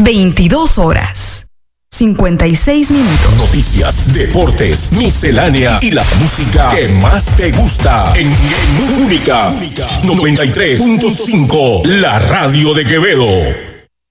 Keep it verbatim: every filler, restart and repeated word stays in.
veintidós horas, cincuenta y seis minutos. Noticias, deportes, miscelánea y la música que más te gusta en, en Única noventa y tres punto cinco, la radio de Quevedo.